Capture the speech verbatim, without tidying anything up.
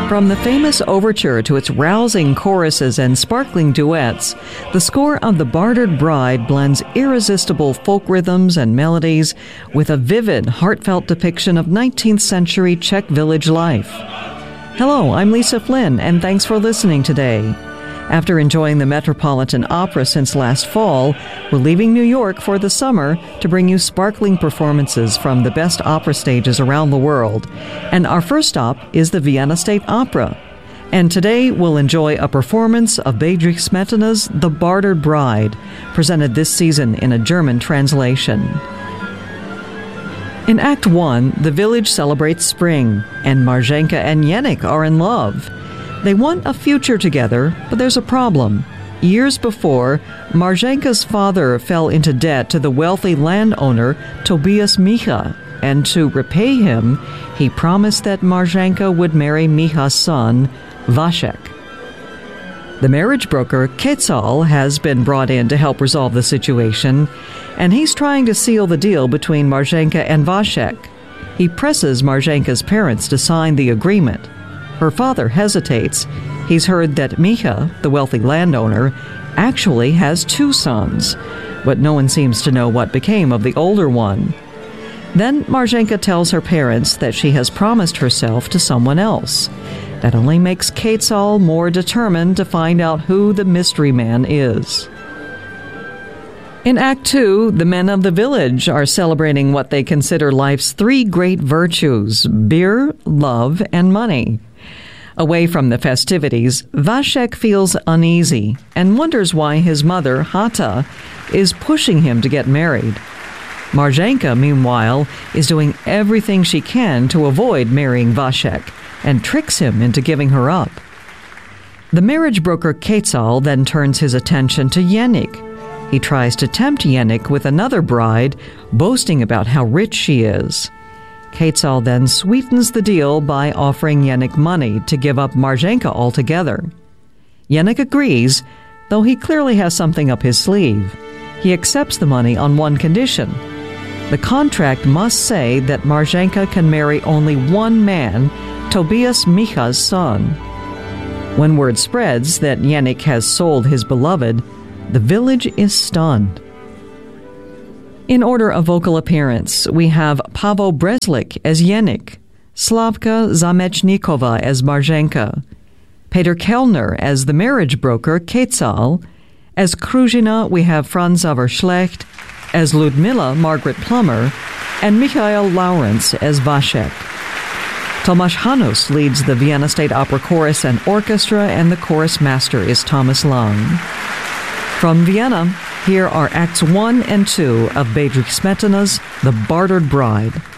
From the famous overture to its rousing choruses and sparkling duets, the score of The Bartered Bride blends irresistible folk rhythms and melodies with a vivid, heartfelt depiction of nineteenth century Czech village life. Hello, I'm Lisa Flynn, and thanks for listening today. After enjoying the Metropolitan Opera since last fall, we're leaving New York for the summer to bring you sparkling performances from the best opera stages around the world. And our first stop is the Vienna State Opera. And today we'll enjoy a performance of Bedřich Smetana's The Bartered Bride, presented this season in a German translation. In Act One, the village celebrates spring, and Marzenka and Jeník are in love. They want a future together, but there's a problem. Years before, Marzenka's father fell into debt to the wealthy landowner Tobias Micha, and to repay him, he promised that Marzenka would marry Micha's son, Vasek. The marriage broker, Quetzal, has been brought in to help resolve the situation, and he's trying to seal the deal between Marzenka and Vasek. He presses Marzenka's parents to sign the agreement. Her father hesitates. He's heard that Micha, the wealthy landowner, actually has two sons, but no one seems to know what became of the older one. Then Marzenka tells her parents that she has promised herself to someone else. That only makes Quetzal more determined to find out who the mystery man is. In Act Two, the men of the village are celebrating what they consider life's three great virtues: beer, love, and money. Away from the festivities, Vasek feels uneasy and wonders why his mother, Hata, is pushing him to get married. Marzenka, meanwhile, is doing everything she can to avoid marrying Vasek and tricks him into giving her up. The marriage broker Quetzal then turns his attention to Jeník. He tries to tempt Jeník with another bride, boasting about how rich she is. Quetzal then sweetens the deal by offering Jeník money to give up Marzenka altogether. Jeník agrees, though he clearly has something up his sleeve. He accepts the money on one condition. The contract must say that Marzenka can marry only one man, Tobias Micha's son. When word spreads that Jeník has sold his beloved, the village is stunned. In order of vocal appearance, we have Pavel Breslik as Jeník, Slavka Zamechnikova as Marzenka, Peter Kellner as the marriage broker Quetzal. As Kruzhina, we have Franz Xaver Schlecht, as Ludmila Margaret Plummer, and Michael Lawrence as Vasek. Tomasz Hanus leads the Vienna State Opera Chorus and Orchestra, and the chorus master is Thomas Lang. From Vienna, here are Acts One and Two of Bedřich Smetana's The Bartered Bride.